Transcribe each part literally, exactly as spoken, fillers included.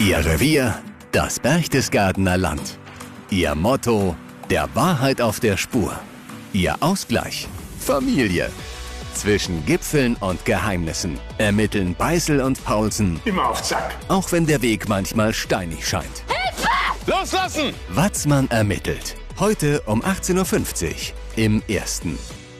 Ihr Revier, das Berchtesgadener Land. Ihr Motto, der Wahrheit auf der Spur. Ihr Ausgleich, Familie. Zwischen Gipfeln und Geheimnissen ermitteln Beißel und Paulsen. Immer auf Zack. Auch wenn der Weg manchmal steinig scheint. Hilfe! Loslassen! Watzmann ermittelt. Heute um achtzehn Uhr fünfzig im Ersten.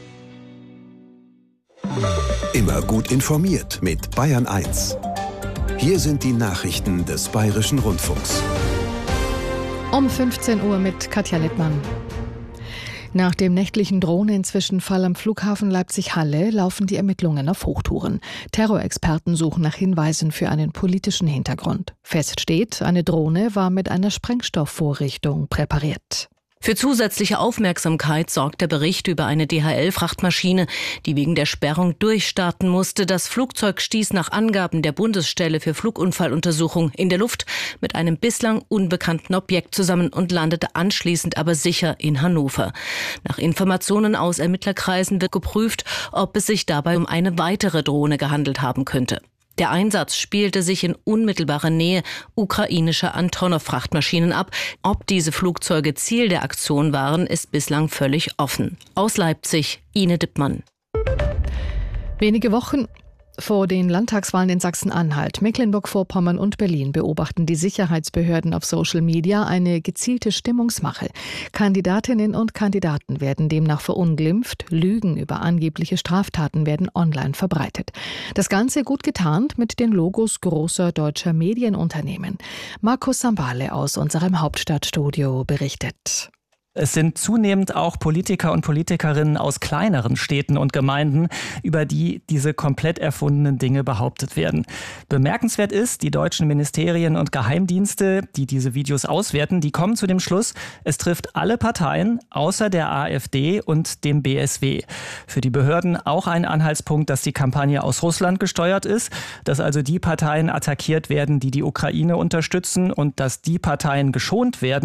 Immer gut informiert mit Bayern eins. Hier sind die Nachrichten des Bayerischen Rundfunks. Um fünfzehn Uhr mit Katja Littmann. Nach dem nächtlichen Drohnenzwischenfall am Flughafen Leipzig-Halle laufen die Ermittlungen auf Hochtouren. Terrorexperten suchen nach Hinweisen für einen politischen Hintergrund. Fest steht, eine Drohne war mit einer Sprengstoffvorrichtung präpariert. Für zusätzliche Aufmerksamkeit sorgt der Bericht über eine D H L-Frachtmaschine, die wegen der Sperrung durchstarten musste. Das Flugzeug stieß nach Angaben der Bundesstelle für Flugunfalluntersuchung in der Luft mit einem bislang unbekannten Objekt zusammen und landete anschließend aber sicher in Hannover. Nach Informationen aus Ermittlerkreisen wird geprüft, ob es sich dabei um eine weitere Drohne gehandelt haben könnte. Der Einsatz spielte sich in unmittelbarer Nähe ukrainischer Antonov-Frachtmaschinen ab. Ob diese Flugzeuge Ziel der Aktion waren, ist bislang völlig offen. Aus Leipzig, Ine Dippmann. Wenige Wochen vor den Landtagswahlen in Sachsen-Anhalt, Mecklenburg-Vorpommern und Berlin beobachten die Sicherheitsbehörden auf Social Media eine gezielte Stimmungsmache. Kandidatinnen und Kandidaten werden demnach verunglimpft, Lügen über angebliche Straftaten werden online verbreitet. Das Ganze gut getarnt mit den Logos großer deutscher Medienunternehmen. Markus Sambale aus unserem Hauptstadtstudio berichtet. Es sind zunehmend auch Politiker und Politikerinnen aus kleineren Städten und Gemeinden, über die diese komplett erfundenen Dinge behauptet werden. Bemerkenswert ist, die deutschen Ministerien und Geheimdienste, die diese Videos auswerten, die kommen zu dem Schluss, es trifft alle Parteien außer der AfD und dem B S W. Für die Behörden auch ein Anhaltspunkt, dass die Kampagne aus Russland gesteuert ist, dass also die Parteien attackiert werden, die die Ukraine unterstützen und dass die Parteien geschont werden,